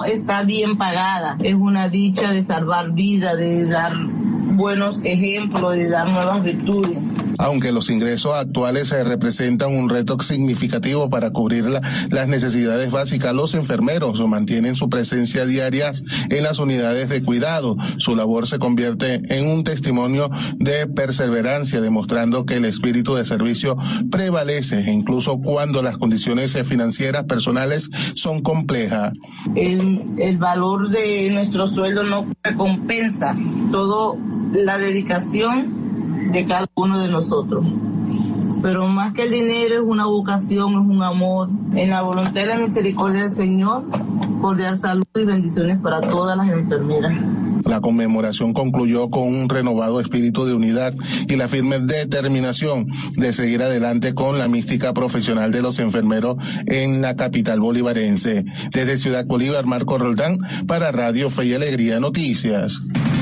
está bien pagada. Es una dicha de salvar vidas, de dar buenos ejemplos, de dar nuevas virtudes. Aunque los ingresos actuales representan un reto significativo para cubrir las necesidades básicas, los enfermeros mantienen su presencia diaria en las unidades de cuidado. Su labor se convierte en un testimonio de perseverancia, demostrando que el espíritu de servicio prevalece, incluso cuando las condiciones financieras personales son complejas. El valor de nuestro sueldo no recompensa toda la dedicación de cada uno de nosotros. Pero más que el dinero, es una vocación, es un amor. En la voluntad y la misericordia del Señor, cordial salud y bendiciones para todas las enfermeras. La conmemoración concluyó con un renovado espíritu de unidad y la firme determinación de seguir adelante con la mística profesional de los enfermeros en la capital bolivarense. Desde Ciudad Bolívar, Marco Roldán, para Radio Fe y Alegría Noticias.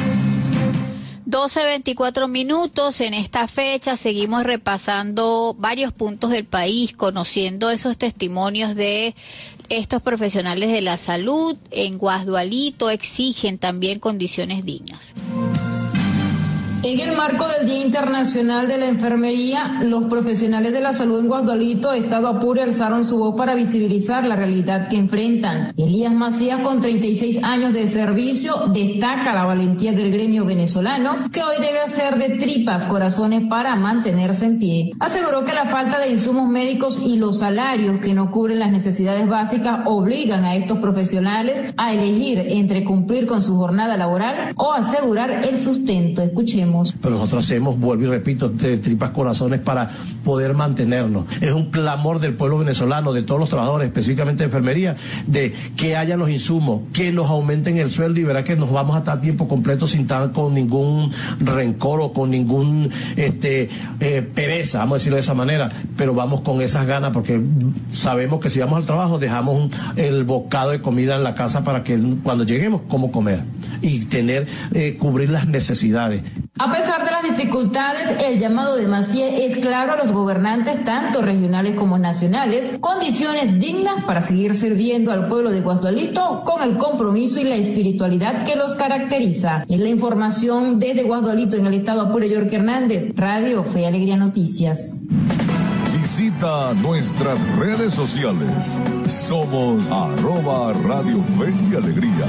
12:24. En esta fecha seguimos repasando varios puntos del país, conociendo esos testimonios de estos profesionales de la salud. En Guasdualito exigen también condiciones dignas. En el marco del Día Internacional de la Enfermería, los profesionales de la salud en Guasdualito, Estado Apure, alzaron su voz para visibilizar la realidad que enfrentan. Elías Macías, con 36 años de servicio, destaca la valentía del gremio venezolano, que hoy debe hacer de tripas corazones para mantenerse en pie. Aseguró que la falta de insumos médicos y los salarios que no cubren las necesidades básicas obligan a estos profesionales a elegir entre cumplir con su jornada laboral o asegurar el sustento. Escuchemos. Pero nosotros hacemos, vuelvo y repito, de tripas corazones para poder mantenernos. Es un clamor del pueblo venezolano, de todos los trabajadores, específicamente de enfermería, de que haya los insumos, que nos aumenten el sueldo, y verá que nos vamos a estar tiempo completo sin estar con ningún rencor o con ningún pereza, vamos a decirlo de esa manera, pero vamos con esas ganas, porque sabemos que si vamos al trabajo dejamos el bocado de comida en la casa para que cuando lleguemos, cómo comer y tener, cubrir las necesidades. A pesar de las dificultades, el llamado de Macías es claro a los gobernantes, tanto regionales como nacionales: condiciones dignas para seguir sirviendo al pueblo de Guasdualito con el compromiso y la espiritualidad que los caracteriza. Es la información desde Guasdualito, en el Estado Apure. York Hernández, Radio Fe y Alegría Noticias. Visita nuestras redes sociales. Somos @Radio Fe y Alegría.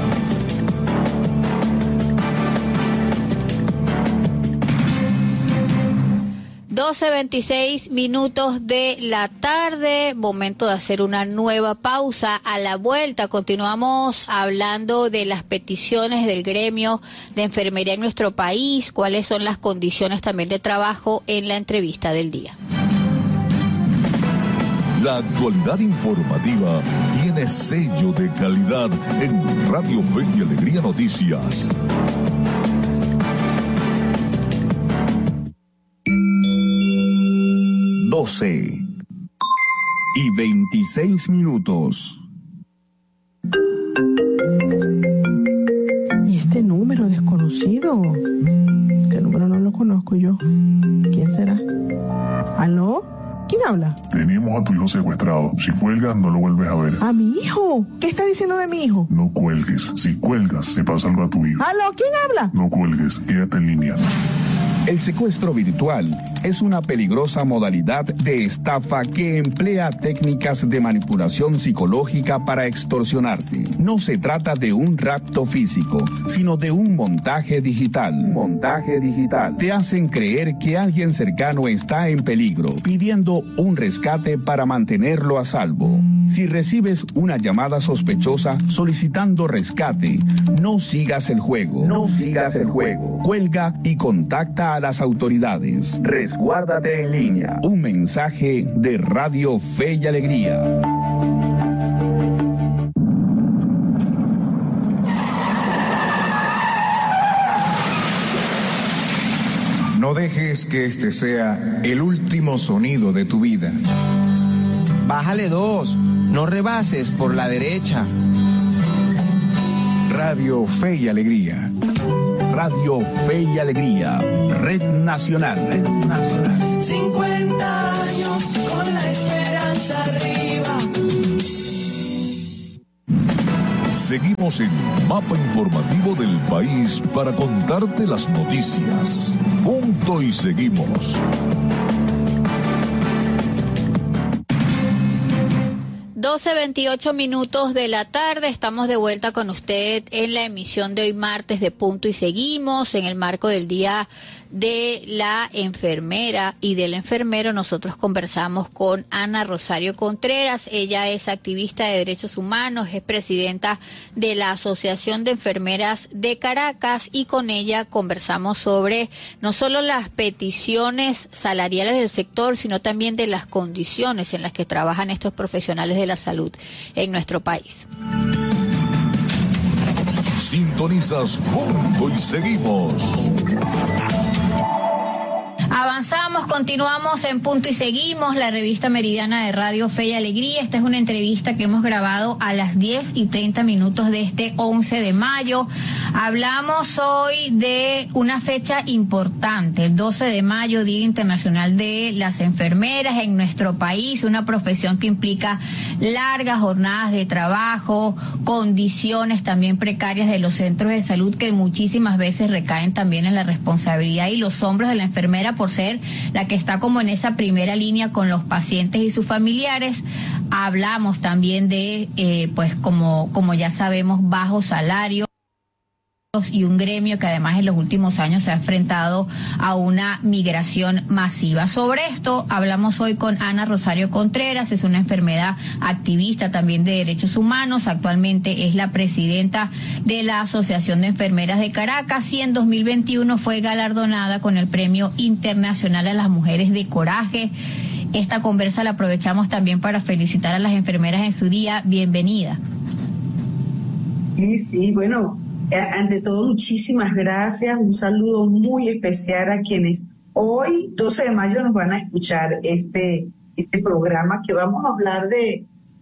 12:26 de la tarde, momento de hacer una nueva pausa. A la vuelta continuamos hablando de las peticiones del gremio de enfermería en nuestro país, cuáles son las condiciones también de trabajo en la entrevista del día. La actualidad informativa tiene sello de calidad en Radio Fe y Alegría Noticias. y 26 minutos. ¿Y este número desconocido? Este número no lo conozco yo. ¿Quién será? ¿Aló? ¿Quién habla? Tenemos a tu hijo secuestrado. Si cuelgas, no lo vuelves a ver. ¿A mi hijo? ¿Qué está diciendo de mi hijo? No cuelgues. Si cuelgas, se pasa algo a tu hijo. ¿Aló? ¿Quién habla? No cuelgues. Quédate en línea. El secuestro virtual es una peligrosa modalidad de estafa que emplea técnicas de manipulación psicológica para extorsionarte. No se trata de un rapto físico, sino de un montaje digital. Te hacen creer que alguien cercano está en peligro, pidiendo un rescate para mantenerlo a salvo. Si recibes una llamada sospechosa solicitando rescate, no sigas el juego. Cuelga y contacta a las autoridades. Resguárdate en línea. Un mensaje de Radio Fe y Alegría. No dejes que este sea el último sonido de tu vida. Bájale 2, no rebases por la derecha. Radio Fe y Alegría. Radio Fe y Alegría, Red Nacional. 50 años con la esperanza arriba. Seguimos en Mapa Informativo del País para contarte las noticias. Punto y seguimos. 12:28 de la tarde, estamos de vuelta con usted en la emisión de hoy martes de Punto y Seguimos. En el marco del Día de la Enfermera y del Enfermero, nosotros conversamos con Ana Rosario Contreras. Ella es activista de derechos humanos, es presidenta de la Asociación de Enfermeras de Caracas, y con ella conversamos sobre no solo las peticiones salariales del sector, sino también de las condiciones en las que trabajan estos profesionales de la salud en nuestro país. Sintonizas Punto y Seguimos. Avanzamos, continuamos en Punto y Seguimos, la revista meridiana de Radio Fe y Alegría. Esta es una entrevista que hemos grabado a las 10:30 de este 11 de mayo. Hablamos hoy de una fecha importante, el 12 de mayo, Día Internacional de las Enfermeras en nuestro país, una profesión que implica largas jornadas de trabajo, condiciones también precarias de los centros de salud que muchísimas veces recaen también en la responsabilidad y los hombros de la enfermera por ser la que está como en esa primera línea con los pacientes y sus familiares. Hablamos también de, pues como ya sabemos, bajos salarios y un gremio que además en los últimos años se ha enfrentado a una migración masiva. Sobre esto hablamos hoy con Ana Rosario Contreras, es una enfermera activista también de derechos humanos, actualmente es la presidenta de la Asociación de Enfermeras de Caracas y en 2021 fue galardonada con el Premio Internacional a las Mujeres de Coraje. Esta conversa la aprovechamos también para felicitar a las enfermeras en su día. Bienvenida. Sí, bueno, ante todo, muchísimas gracias. Un saludo muy especial a quienes hoy, 12 de mayo, nos van a escuchar este programa que vamos a hablar de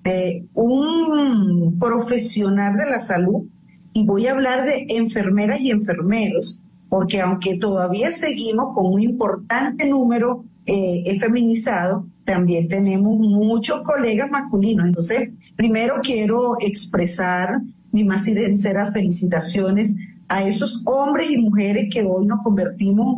un profesional de la salud, y voy a hablar de enfermeras y enfermeros, porque aunque todavía seguimos con un importante número feminizado, también tenemos muchos colegas masculinos. Entonces, primero quiero expresar mis más sinceras felicitaciones a esos hombres y mujeres que hoy nos convertimos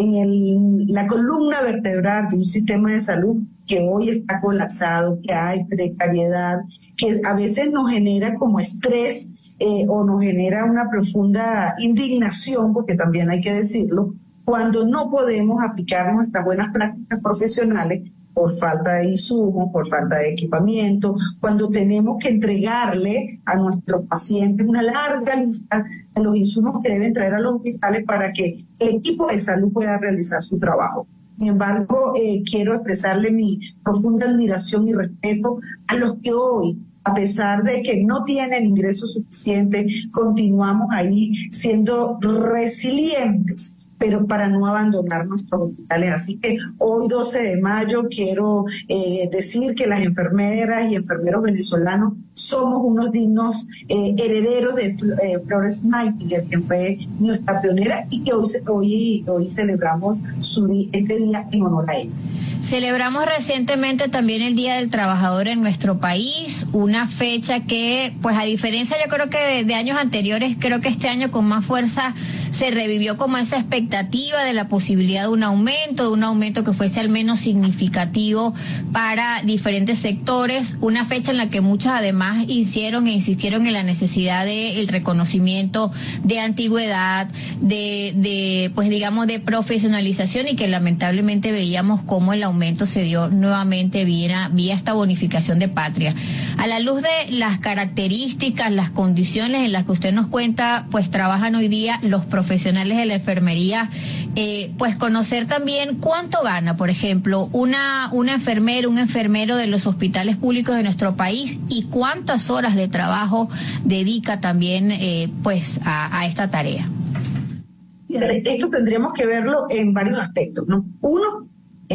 en la columna vertebral de un sistema de salud que hoy está colapsado, que hay precariedad, que a veces nos genera como estrés o nos genera una profunda indignación, porque también hay que decirlo, cuando no podemos aplicar nuestras buenas prácticas profesionales por falta de insumos, por falta de equipamiento, cuando tenemos que entregarle a nuestros pacientes una larga lista de los insumos que deben traer a los hospitales para que el equipo de salud pueda realizar su trabajo. Sin embargo, quiero expresarle mi profunda admiración y respeto a los que hoy, a pesar de que no tienen ingresos suficientes, continuamos ahí siendo resilientes, pero para no abandonar nuestros hospitales. Así que hoy, 12 de mayo, quiero decir que las enfermeras y enfermeros venezolanos somos unos dignos herederos de Florence Nightingale, quien fue nuestra pionera, y que hoy celebramos este día en honor a ella. Celebramos recientemente también el Día del Trabajador en nuestro país, una fecha que, pues a diferencia yo creo que de años anteriores, creo que este año con más fuerza se revivió como esa expectativa de la posibilidad de un aumento que fuese al menos significativo para diferentes sectores, una fecha en la que muchos además insistieron en la necesidad del reconocimiento de antigüedad, de pues digamos de profesionalización, y que lamentablemente veíamos cómo el aumento se dio nuevamente vía esta bonificación de patria. A la luz de las características, las condiciones en las que usted nos cuenta, pues trabajan hoy día los profesionales de la enfermería, pues conocer también cuánto gana, por ejemplo, una enfermera, un enfermero de los hospitales públicos de nuestro país, y cuántas horas de trabajo dedica también pues a esta tarea. Esto tendríamos que verlo en varios aspectos, ¿no? Uno,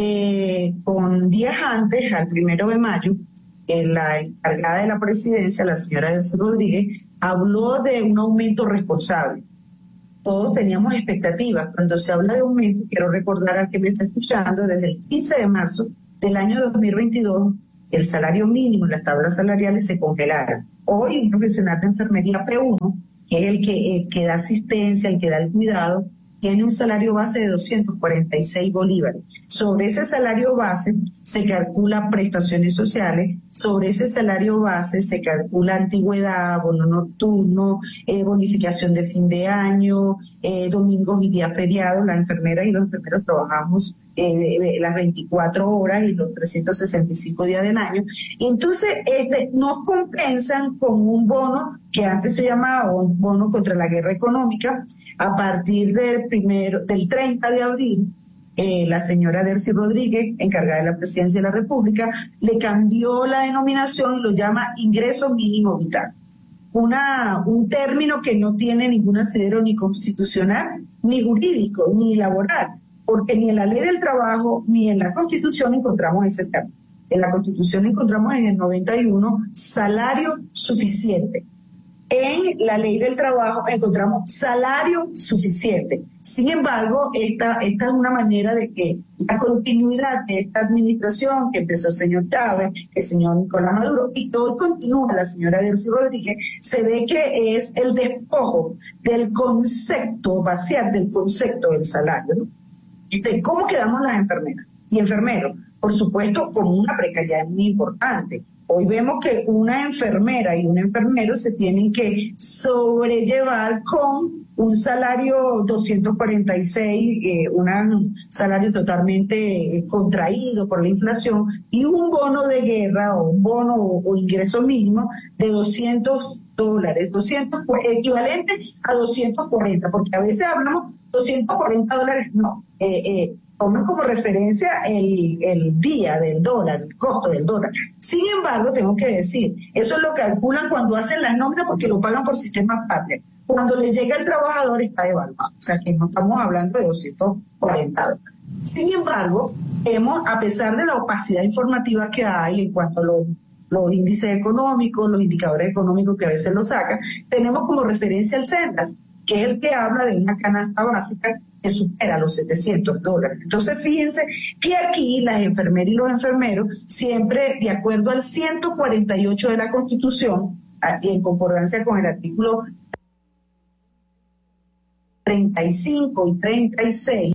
con días antes, al 1 de mayo, la encargada de la presidencia, la señora Delcy Rodríguez, habló de un aumento responsable. Todos teníamos expectativas. Cuando se habla de aumento, quiero recordar al que me está escuchando, desde el 15 de marzo del año 2022, el salario mínimo y las tablas salariales se congelaron. Hoy un profesional de enfermería P1, que es el que da asistencia, el que da el cuidado, tiene un salario base de 246 bolívares. Sobre ese salario base se calcula prestaciones sociales, sobre ese salario base se calcula antigüedad, bono nocturno, bonificación de fin de año, domingos y días feriados. Las enfermeras y los enfermeros trabajamos las 24 horas y los 365 días del año. Entonces, nos compensan con un bono que antes se llamaba un bono contra la guerra económica. A partir del 30 de abril, la señora Dercy Rodríguez, encargada de la Presidencia de la República, le cambió la denominación y lo llama ingreso mínimo vital. Un término que no tiene ningún asidero ni constitucional, ni jurídico, ni laboral, porque ni en la Ley del Trabajo ni en la Constitución encontramos ese término. En la Constitución encontramos en el 91 salario suficiente. En la Ley del Trabajo encontramos salario suficiente. Sin embargo, esta es una manera de que la continuidad de esta administración que empezó el señor Chávez, el señor Nicolás Maduro, y que hoy continúa la señora Dercy Rodríguez, se ve que es el despojo del concepto, vaciar del concepto del salario, ¿no? ¿Cómo quedamos las enfermeras y enfermeros? Por supuesto, con una precariedad muy importante. Hoy vemos que una enfermera y un enfermero se tienen que sobrellevar con un salario 246, un salario totalmente contraído por la inflación, y un bono de guerra o un bono o ingreso mínimo de $200, 200, equivalente a 240, porque a veces hablamos $240, no, tomen como referencia el día del dólar, el costo del dólar. Sin embargo, tengo que decir, eso lo calculan cuando hacen las nóminas porque lo pagan por sistema patria. Cuando le llega el trabajador está devaluado, o sea que no estamos hablando de $240. Sin embargo, a pesar de la opacidad informativa que hay en cuanto a los índices económicos, los indicadores económicos que a veces los sacan, tenemos como referencia el CENDAS, que es el que habla de una canasta básica que supera los $700. Entonces, fíjense que aquí las enfermeras y los enfermeros, siempre de acuerdo al 148 de la Constitución, y en concordancia con el artículo 35 y 36,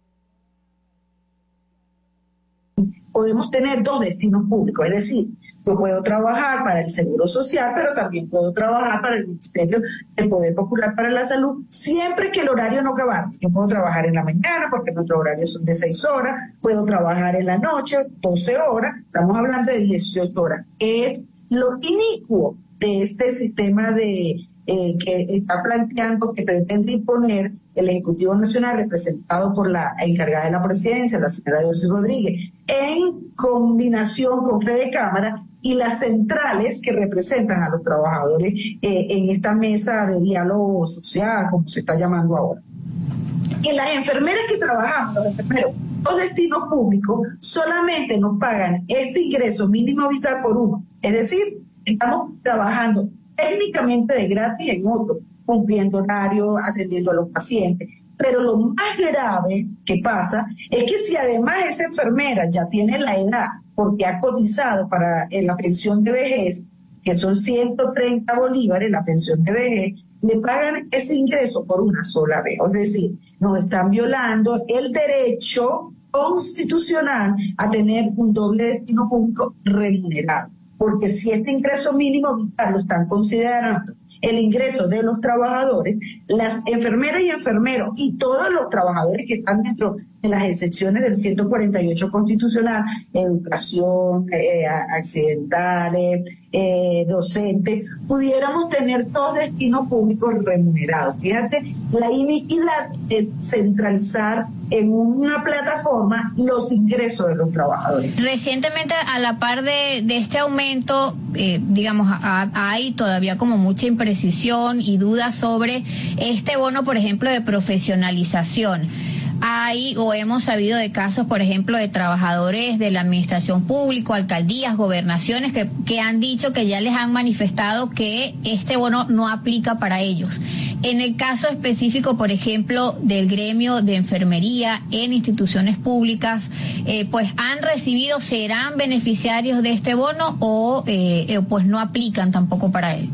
podemos tener dos destinos públicos, es decir, yo puedo trabajar para el Seguro Social, pero también puedo trabajar para el Ministerio del Poder Popular para la Salud, siempre que el horario no acabe. Yo puedo trabajar en la mañana, porque nuestros horarios son de 6 horas, puedo trabajar en la noche, 12 horas, estamos hablando de 18 horas. Es lo inicuo de este sistema que está planteando, que pretende imponer el Ejecutivo Nacional, representado por la encargada de la Presidencia, la señora Dercy Rodríguez, en combinación con Fede Cámara y las centrales que representan a los trabajadores en esta mesa de diálogo social, como se está llamando ahora. Que las enfermeras que trabajamos, los enfermeros, los destinos públicos, solamente nos pagan este ingreso mínimo vital por uno. Es decir, estamos trabajando técnicamente de gratis en otro, cumpliendo horario, atendiendo a los pacientes. Pero lo más grave que pasa es que si además esa enfermera ya tiene la edad, porque ha cotizado para la pensión de vejez, que son 130 bolívares, la pensión de vejez, le pagan ese ingreso por una sola vez. Es decir, nos están violando el derecho constitucional a tener un doble destino público remunerado. Porque si este ingreso mínimo vital lo están considerando el ingreso de los trabajadores, las enfermeras y enfermeros y todos los trabajadores que están dentro de las excepciones del 148 constitucional, educación, accidentales, docentes, pudiéramos tener dos destinos públicos remunerados. Fíjate la iniquidad de centralizar en una plataforma los ingresos de los trabajadores. Recientemente, a la par de este aumento, digamos, hay todavía como mucha imprecisión y dudas sobre este bono, por ejemplo, de profesionalización. hemos sabido de casos, por ejemplo, de trabajadores de la administración pública, alcaldías, gobernaciones, que han dicho que ya les han manifestado que este bono no aplica para ellos. En el caso específico, por ejemplo, del gremio de enfermería en instituciones públicas, pues han recibido, ¿serán beneficiarios de este bono o pues no aplican tampoco para él?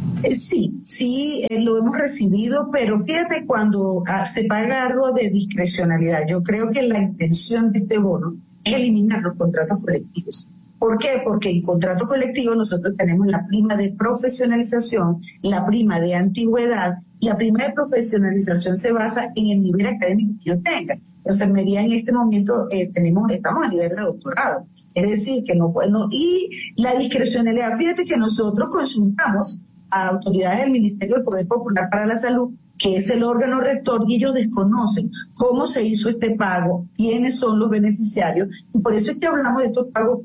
Sí, lo hemos recibido, pero fíjate, cuando se paga algo de discrecionalidad, yo creo que la intención de este bono es eliminar los contratos colectivos. ¿Por qué? Porque en contrato colectivo nosotros tenemos la prima de profesionalización, la prima de antigüedad. La prima de profesionalización se basa en el nivel académico que yo tenga. La enfermería en este momento estamos a nivel de doctorado. Es decir, que no. Y la discrecionalidad, fíjate que nosotros consultamos a autoridades del Ministerio del Poder Popular para la Salud, que es el órgano rector, y ellos desconocen cómo se hizo este pago, quiénes son los beneficiarios, y por eso es que hablamos de estos pagos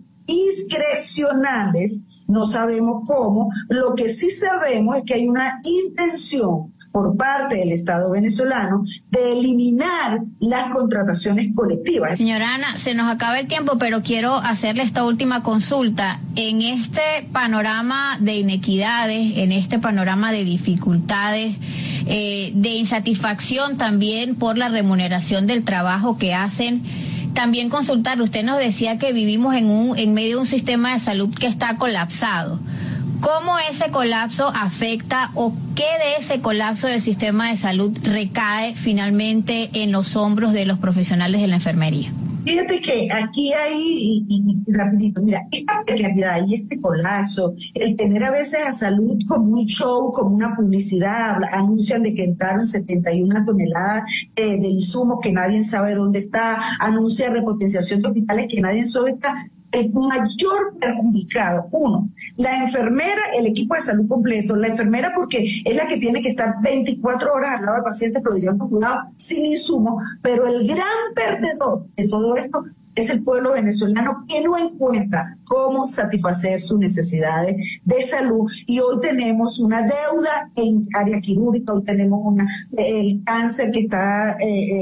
discrecionales. No sabemos cómo. Lo que sí sabemos es que hay una intención por parte del Estado venezolano de eliminar las contrataciones colectivas. Señora Ana, se nos acaba el tiempo, pero quiero hacerle esta última consulta. En este panorama de inequidades, en este panorama de dificultades, de insatisfacción también por la remuneración del trabajo que hacen, también consultarle, usted nos decía que vivimos en medio de un sistema de salud que está colapsado. ¿Cómo ese colapso afecta o qué de ese colapso del sistema de salud recae finalmente en los hombros de los profesionales de la enfermería? Fíjate que aquí hay, y rapidito, mira, esta precariedad y este colapso, el tener a veces a salud como un show, como una publicidad, anuncian de que entraron 71 toneladas de insumos que nadie sabe dónde está, anuncia repotenciación de hospitales que nadie sabe dónde está. El mayor perjudicado, uno, la enfermera, el equipo de salud completo, la enfermera porque es la que tiene que estar 24 horas al lado del paciente prodigando cuidado sin insumos, pero el gran perdedor de todo esto es el pueblo venezolano, que no encuentra cómo satisfacer sus necesidades de salud. Y hoy tenemos una deuda en área quirúrgica, hoy tenemos el cáncer que está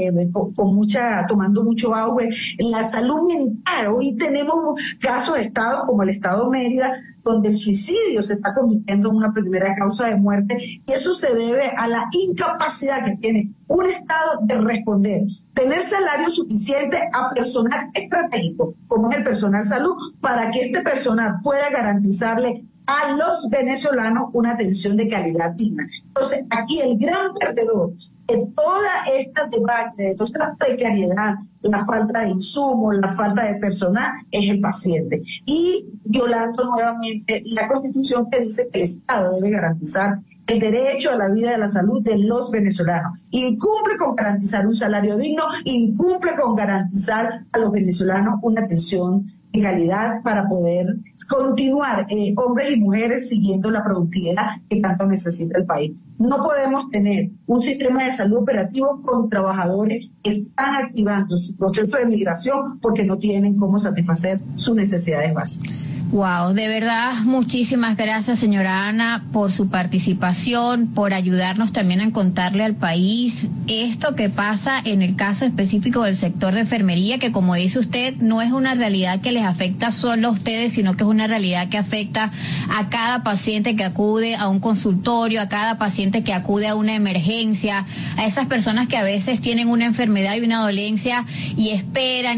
tomando mucho auge, la salud mental. Hoy tenemos casos de estados como el estado Mérida, donde el suicidio se está convirtiendo en una primera causa de muerte, y eso se debe a la incapacidad que tiene un Estado de responder, tener salario suficiente a personal estratégico, como es el personal salud, para que este personal pueda garantizarle a los venezolanos una atención de calidad digna. Entonces, aquí el gran perdedor de toda esta debate, de toda esta precariedad, la falta de insumos, la falta de personal, es el paciente. Y violando nuevamente la Constitución, que dice que el Estado debe garantizar el derecho a la vida y a la salud de los venezolanos. Incumple con garantizar un salario digno, incumple con garantizar a los venezolanos una atención de calidad para poder continuar, hombres y mujeres, siguiendo la productividad que tanto necesita el país. No podemos tener un sistema de salud operativo con trabajadores que están activando su proceso de migración porque no tienen cómo satisfacer sus necesidades básicas. Wow, de verdad, muchísimas gracias, señora Ana, por su participación, por ayudarnos también a contarle al país esto que pasa en el caso específico del sector de enfermería, que, como dice usted, no es una realidad que les afecta solo a ustedes, sino que es una realidad que afecta a cada paciente que acude a un consultorio, a cada paciente que acude a una emergencia, a esas personas que a veces tienen una enfermedad y una dolencia y esperan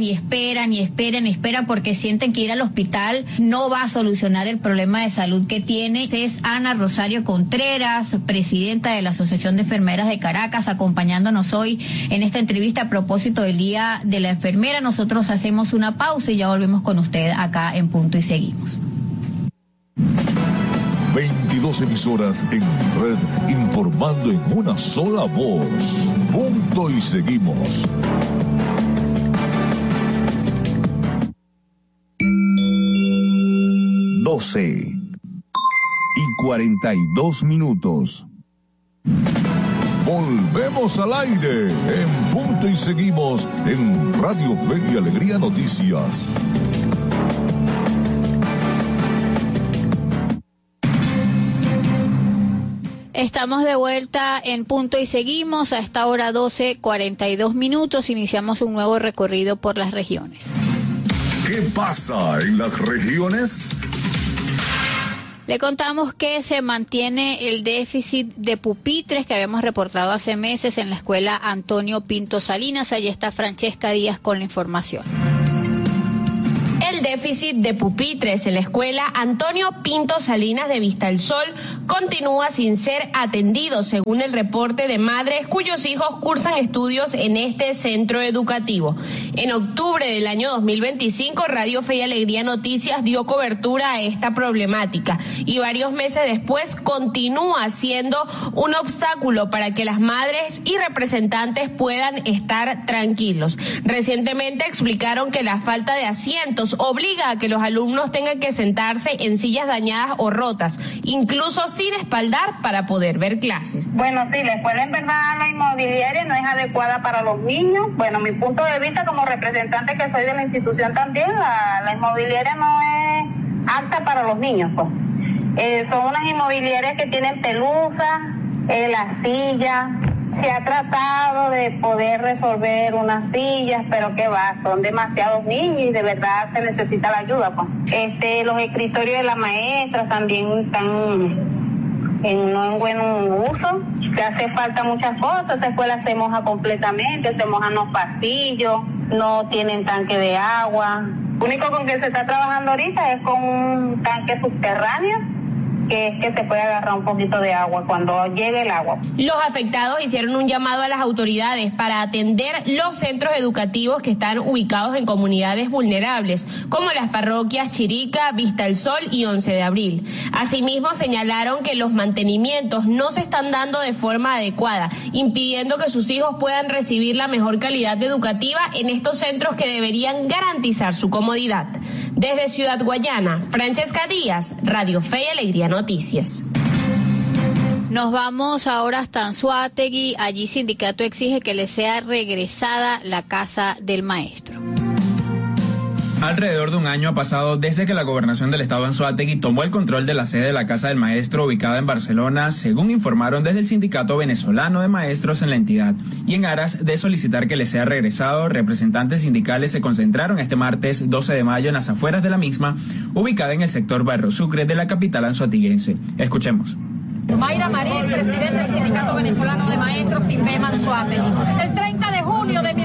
porque sienten que ir al hospital no va a solucionar el problema de salud que tiene. Es Ana Rosario Contreras, presidenta de la Asociación de Enfermeras de Caracas, acompañándonos hoy en esta entrevista a propósito del Día de la Enfermera. Nosotros hacemos una pausa y ya volvemos con usted acá en Punto y Seguimos. 22 emisoras en red, informando en una sola voz. Punto y Seguimos. y 42 minutos. Volvemos al aire en Punto y Seguimos en Radio Fe y Alegría Noticias. Estamos de vuelta en Punto y seguimos a esta hora 12:42. Iniciamos un nuevo recorrido por las regiones. ¿Qué pasa en las regiones? Le contamos que se mantiene el déficit de pupitres que habíamos reportado hace meses en la escuela Antonio Pinto Salinas. Allí está Francesca Díaz con la información. El déficit de pupitres en la escuela Antonio Pinto Salinas de Vista del Sol continúa sin ser atendido, según el reporte de madres cuyos hijos cursan estudios en este centro educativo. En octubre del año 2025, Radio Fe y Alegría Noticias dio cobertura a esta problemática y varios meses después continúa siendo un obstáculo para que las madres y representantes puedan estar tranquilos. Recientemente explicaron que la falta de asientos obliga a que los alumnos tengan que sentarse en sillas dañadas o rotas, incluso sin espaldar para poder ver clases. Bueno, sí, la escuela en verdad, la inmobiliaria no es adecuada para los niños. Bueno, mi punto de vista como representante que soy de la institución también, la inmobiliaria no es apta para los niños, pues. Son unas inmobiliarias que tienen pelusas, la silla. Se ha tratado de poder resolver unas sillas, pero qué va, son demasiados niños y de verdad se necesita la ayuda, pues. Los escritorios de las maestras también están no en buen uso, se hace falta muchas cosas. Esa escuela se moja completamente, se mojan los pasillos, no tienen tanque de agua. Lo único con que se está trabajando ahorita es con un tanque subterráneo, que es que se puede agarrar un poquito de agua cuando llegue el agua. Los afectados hicieron un llamado a las autoridades para atender los centros educativos que están ubicados en comunidades vulnerables, como las parroquias Chirica, Vista del Sol y 11 de Abril. Asimismo, señalaron que los mantenimientos no se están dando de forma adecuada, impidiendo que sus hijos puedan recibir la mejor calidad educativa en estos centros que deberían garantizar su comodidad. Desde Ciudad Guayana, Francesca Díaz, Radio Fe y Alegría Noticias. Nos vamos ahora hasta Anzoátegui. Allí sindicato exige que le sea regresada la casa del maestro. Alrededor de un año ha pasado desde que la gobernación del estado de Anzoátegui tomó el control de la sede de la Casa del Maestro ubicada en Barcelona, según informaron desde el Sindicato Venezolano de Maestros en la entidad. Y en aras de solicitar que le sea regresado, representantes sindicales se concentraron este martes 12 de mayo en las afueras de la misma, ubicada en el sector Barrio Sucre de la capital anzoatiguense. Escuchemos. Mayra Marín, presidente del Sindicato Venezolano de Maestros, Sinvema Anzoátegui. El 30 de junio de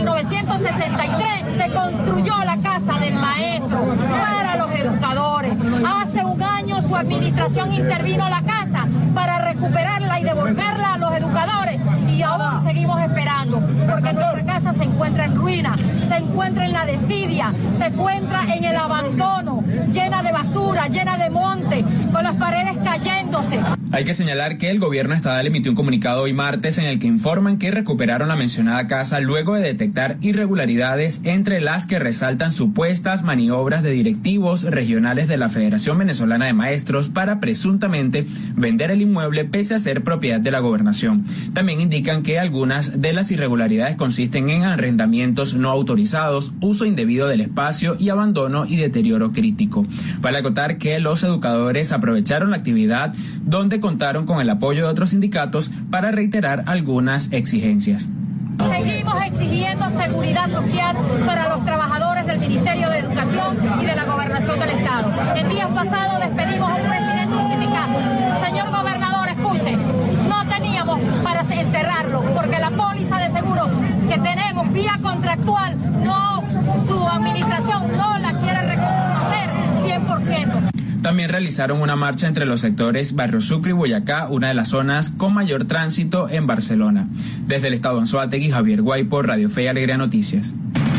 1963 se construyó la Casa del Maestro para los educadores. Hace un año su administración intervino a la casa para recuperarla y devolverla a los educadores y aún seguimos esperando porque nuestra casa se encuentra en ruina, se encuentra en la desidia, se encuentra en el abandono, llena de basura, llena de monte, con las paredes cayéndose. Hay que señalar que el gobierno estatal emitió un comunicado hoy martes en el que informan que recuperaron la mencionada casa luego de detectar irregularidades, entre las que resaltan supuestas maniobras de directivos regionales de la Federación Venezolana de Maestros para presuntamente vender el inmueble pese a ser propiedad de la gobernación. También indican que algunas de las irregularidades consisten en arrendamientos no autorizados, uso indebido del espacio y abandono y deterioro crítico. Vale acotar que los educadores aprovecharon la actividad donde contaron con el apoyo de otros sindicatos para reiterar algunas exigencias. Seguimos exigiendo seguridad social para los trabajadores del Ministerio de Educación y de la Gobernación del Estado. En días pasados despedimos a un presidente de un sindicato. Señor gobernador, escuche, no teníamos para enterrarlo porque la póliza de seguro que tenemos vía contractual, su administración no la quiere reconocer 100%. También realizaron una marcha entre los sectores Barrio Sucre y Boyacá, una de las zonas con mayor tránsito en Barcelona. Desde el estado de Anzoátegui, Javier Guaypo, Radio Fe y Alegría Noticias.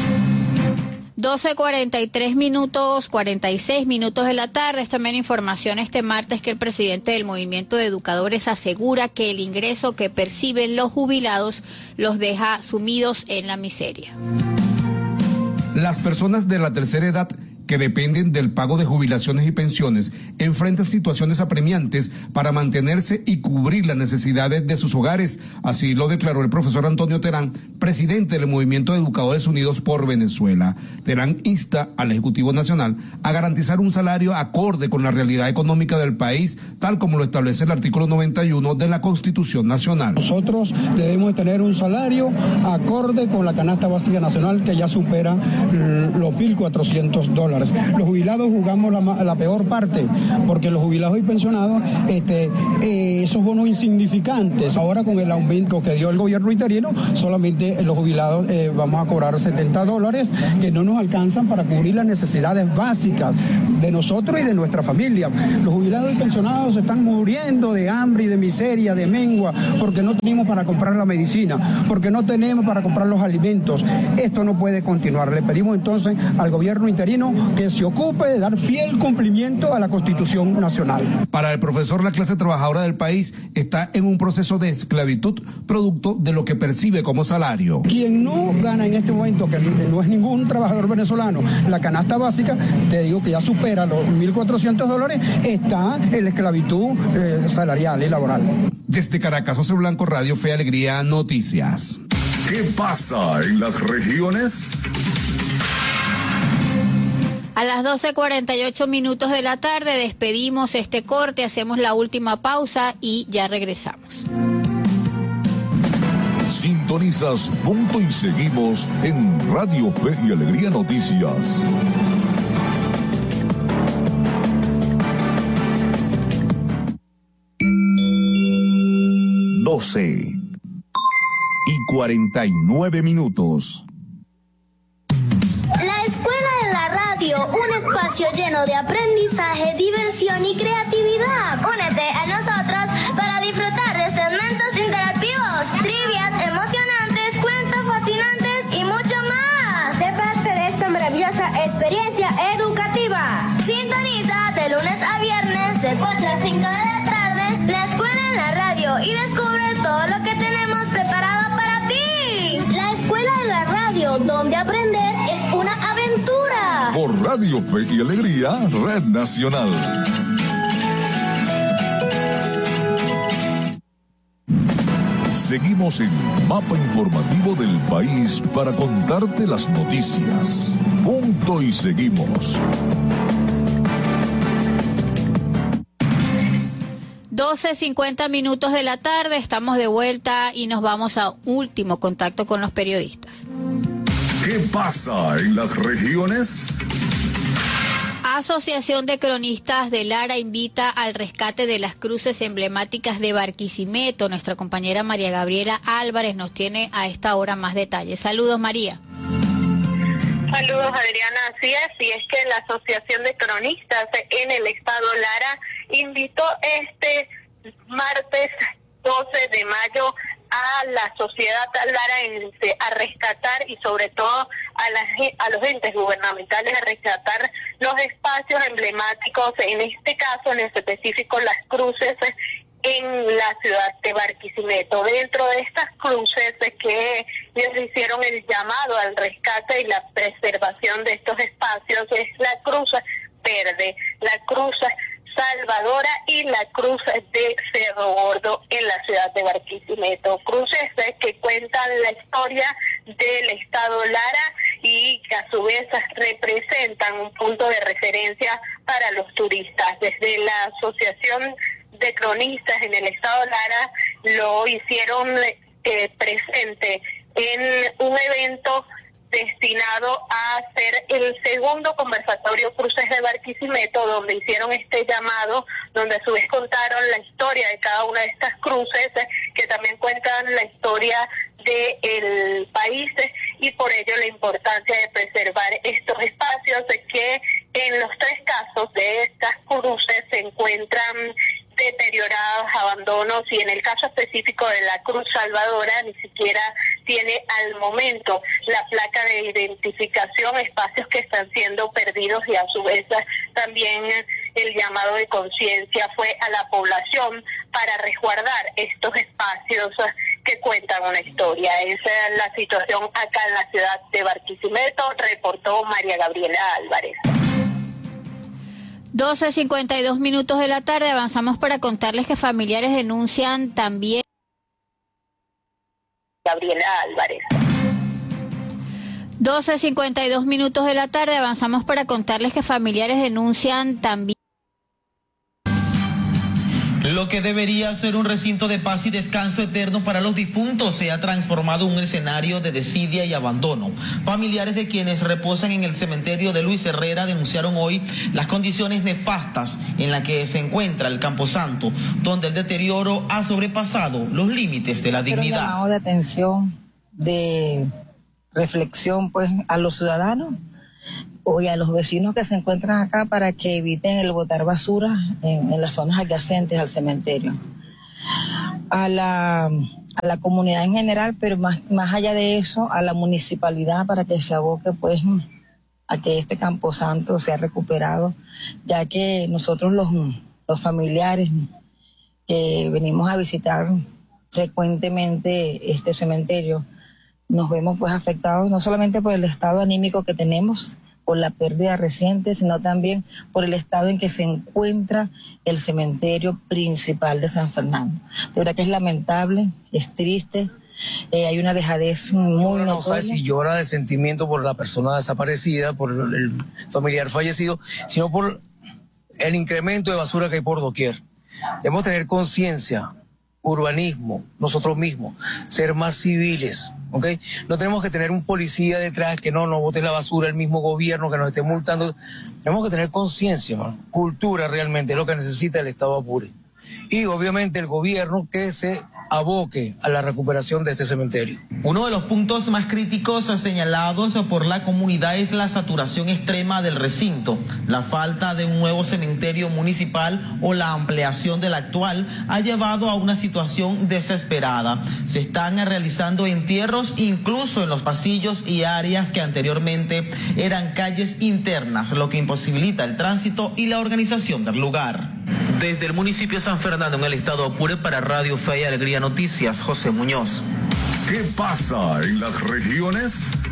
12:43, 46 minutos de la tarde. Es también información este martes que el presidente del Movimiento de Educadores asegura que el ingreso que perciben los jubilados los deja sumidos en la miseria. Las personas de la tercera edad que dependen del pago de jubilaciones y pensiones enfrentan situaciones apremiantes para mantenerse y cubrir las necesidades de sus hogares. Así lo declaró el profesor Antonio Terán, presidente del Movimiento de Educadores Unidos por Venezuela. Terán insta al Ejecutivo Nacional a garantizar un salario acorde con la realidad económica del país, tal como lo establece el artículo 91 de la Constitución Nacional. Nosotros debemos tener un salario acorde con la canasta básica nacional, que ya supera los $1.400. Los jubilados jugamos la peor parte, porque los jubilados y pensionados, esos bonos insignificantes, ahora con el aumento que dio el gobierno interino, solamente los jubilados vamos a cobrar $70, que no nos alcanzan para cubrir las necesidades básicas de nosotros y de nuestra familia. Los jubilados y pensionados se están muriendo de hambre y de miseria, de mengua, porque no tenemos para comprar la medicina, porque no tenemos para comprar los alimentos. Esto no puede continuar. Le pedimos entonces al gobierno interino que se ocupe de dar fiel cumplimiento a la Constitución Nacional. Para el profesor, la clase trabajadora del país está en un proceso de esclavitud producto de lo que percibe como salario. Quien no gana en este momento, que no es ningún trabajador venezolano, la canasta básica, te digo que ya supera los $1.400, está en la esclavitud salarial y laboral. Desde Caracas, José Blanco, Radio Fe y Alegría Noticias. ¿Qué pasa en las regiones? A las 12:48 de la tarde despedimos este corte, hacemos la última pausa y ya regresamos. Sintonizas Punto y Seguimos en Radio Fe y Alegría Noticias. y 49 minutos. La Escuela de la Radio, un espacio lleno de aprendizaje, diversión y creatividad. Únete a nosotros para disfrutar de segmentos interactivos, trivias emocionantes, cuentos fascinantes y mucho más. Sé parte de esta maravillosa experiencia educativa. Sintoniza de lunes a viernes de 4 a 5 de la tarde la Escuela en la Radio y descubre todo lo que tenemos preparado para ti. La Escuela de la Radio, donde aprender es una aventura. Por Radio Fe y Alegría, Red Nacional. Seguimos en Mapa Informativo del País para contarte las noticias. Punto y seguimos. 12:50 de la tarde, estamos de vuelta y nos vamos a último contacto con los periodistas. ¿Qué pasa en las regiones? Asociación de Cronistas de Lara invita al rescate de las cruces emblemáticas de Barquisimeto. Nuestra compañera María Gabriela Álvarez nos tiene a esta hora más detalles. Saludos, María. Saludos, Adriana. Así es, y es que la Asociación de Cronistas en el estado Lara invitó este martes 12 de mayo a la sociedad larense a rescatar y sobre todo a los entes gubernamentales a rescatar los espacios emblemáticos, en este caso en específico las cruces en la ciudad de Barquisimeto. Dentro de estas cruces que ellos hicieron el llamado al rescate y la preservación de estos espacios es la Cruz Verde, la Cruz Salvadora y la Cruz de Cerro Gordo en la ciudad de Barquisimeto. Cruces que cuentan la historia del estado Lara y que a su vez representan un punto de referencia para los turistas. Desde la Asociación de Cronistas en el estado Lara lo hicieron presente en un evento destinado a hacer el segundo conversatorio Cruces de Barquisimeto, donde hicieron este llamado, donde a su vez contaron la historia de cada una de estas cruces, que también cuentan la historia del país y por ello la importancia de preservar estos espacios que en los tres casos de estas cruces se encuentran deteriorados, abandonos, y en el caso específico de la Cruz Salvadora ni siquiera tiene al momento la placa de identificación, espacios que están siendo perdidos, y a su vez también el llamado de conciencia fue a la población para resguardar estos espacios que cuentan una historia. Esa es la situación acá en la ciudad de Barquisimeto, reportó María Gabriela Álvarez. 12:52 de la tarde, avanzamos para contarles que familiares denuncian también. Gabriela Álvarez. 12:52 de la tarde, avanzamos para contarles que familiares denuncian también. Lo que debería ser un recinto de paz y descanso eterno para los difuntos se ha transformado en un escenario de desidia y abandono. Familiares de quienes reposan en el cementerio de Luis Herrera denunciaron hoy las condiciones nefastas en las que se encuentra el Camposanto, donde el deterioro ha sobrepasado los límites de la dignidad. Un llamado de atención, de reflexión, pues, a los ciudadanos y a los vecinos que se encuentran acá para que eviten el botar basura en las zonas adyacentes al cementerio. A la comunidad en general, pero más allá de eso, a la municipalidad para que se aboque pues a que este Camposanto sea recuperado, ya que nosotros los familiares que venimos a visitar frecuentemente este cementerio, nos vemos pues afectados no solamente por el estado anímico que tenemos, por la pérdida reciente, sino también por el estado en que se encuentra el cementerio principal de San Fernando. De verdad que es lamentable, es triste, hay una dejadez muy no sabe si llora de sentimiento por la persona desaparecida, por el familiar fallecido, sino por el incremento de basura que hay por doquier. Debemos tener conciencia, urbanismo, nosotros mismos, ser más civiles, ¿ok? No tenemos que tener un policía detrás que no bote la basura, el mismo gobierno que nos esté multando. Tenemos que tener conciencia, cultura realmente, es lo que necesita el Estado Apure. Y obviamente el gobierno que se aboque a la recuperación de este cementerio. Uno de los puntos más críticos señalados por la comunidad es la saturación extrema del recinto. La falta de un nuevo cementerio municipal o la ampliación del actual ha llevado a una situación desesperada. Se están realizando entierros incluso en los pasillos y áreas que anteriormente eran calles internas, lo que imposibilita el tránsito y la organización del lugar. Desde el municipio de San Fernando, en el estado Apure, para Radio Fe y Alegría Noticias, José Muñoz. ¿Qué pasa en las regiones?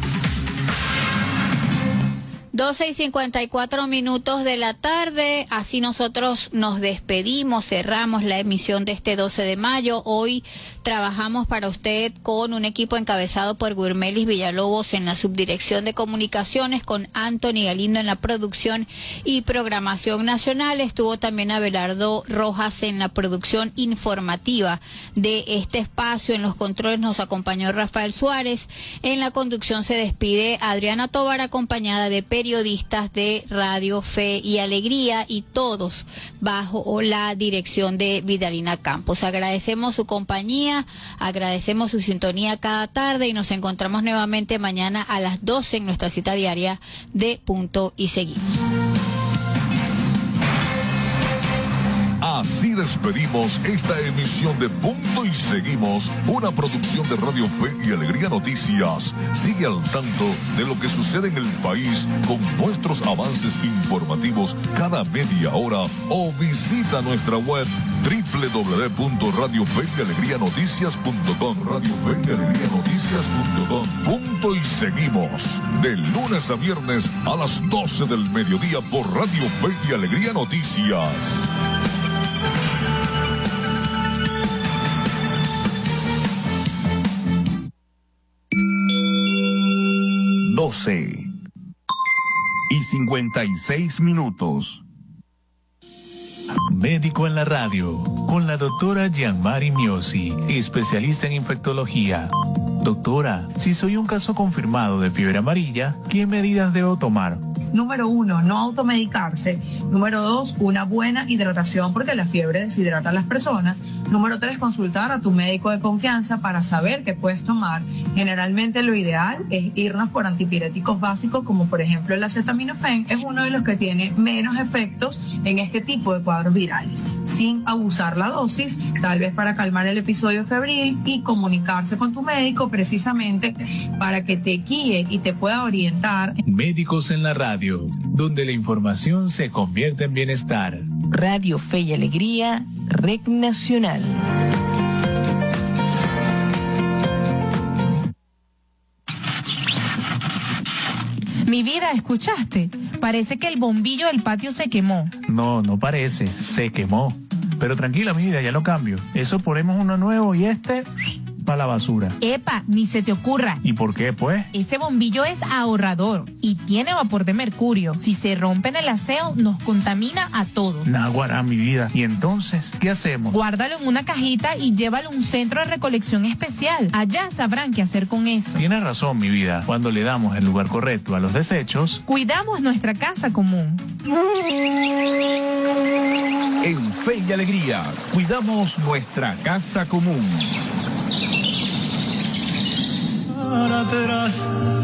12:54 de la tarde, así nosotros nos despedimos, cerramos la emisión de este 12 de mayo. Hoy trabajamos para usted con un equipo encabezado por Gurmelis Villalobos en la subdirección de comunicaciones, con Anthony Galindo en la producción y programación nacional. Estuvo también Abelardo Rojas en la producción informativa de este espacio. En los controles nos acompañó Rafael Suárez. En la conducción se despide Adriana Tovar, acompañada de periodistas de Radio Fe y Alegría, y todos bajo la dirección de Vidalina Campos. Agradecemos su compañía, agradecemos su sintonía cada tarde y nos encontramos nuevamente mañana a las 12 en nuestra cita diaria de Punto y Seguimos. Así despedimos esta emisión de Punto y Seguimos, una producción de Radio Fe y Alegría Noticias. Sigue al tanto de lo que sucede en el país con nuestros avances informativos cada media hora o visita nuestra web www.radiofeyalegrianoticias.com. Punto y Seguimos, de lunes a viernes a las 12 del mediodía por Radio Fe y Alegría Noticias. y 56 minutos. Médico en la radio, con la doctora Gianmari Miosi, especialista en infectología. Doctora, si soy un caso confirmado de fiebre amarilla, ¿qué medidas debo tomar? Número 1, no automedicarse. Número 2, una buena hidratación porque la fiebre deshidrata a las personas. Número 3, consultar a tu médico de confianza para saber qué puedes tomar. Generalmente lo ideal es irnos por antipiréticos básicos como por ejemplo el acetaminofén. Es uno de los que tiene menos efectos en este tipo de cuadros virales. Sin abusar la dosis, tal vez para calmar el episodio febril, y comunicarse con tu médico precisamente para que te guíe y te pueda orientar. Médicos en la radio, donde la información se convierte en bienestar. Radio Fe y Alegría, Red Nacional. Mi vida, ¿escuchaste? Parece que el bombillo del patio se quemó. No, no parece, se quemó. Pero tranquila, mi vida, ya lo cambio. Eso ponemos uno nuevo y para la basura. Epa, ni se te ocurra. ¿Y por qué, pues? Ese bombillo es ahorrador y tiene vapor de mercurio. Si se rompe en el aseo, nos contamina a todos. Naguará, mi vida. ¿Y entonces qué hacemos? Guárdalo en una cajita y llévalo a un centro de recolección especial. Allá sabrán qué hacer con eso. Tienes razón, mi vida. Cuando le damos el lugar correcto a los desechos, cuidamos nuestra casa común. En Fe y Alegría, cuidamos nuestra casa común. Para atrás